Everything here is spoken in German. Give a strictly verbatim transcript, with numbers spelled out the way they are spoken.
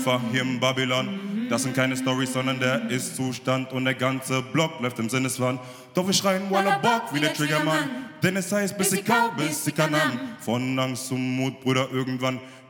Kämpfer hier im Babylon. Das sind keine Storys, sondern der Ist-Zustand. Und der ganze Block läuft im Sinneswand. Doch wir schreien Walla Bock wie der Triggermann. Denn es heißt, bis ich kau, bis ich kann an. Von Angst zum Mut, Bruder, irgendwann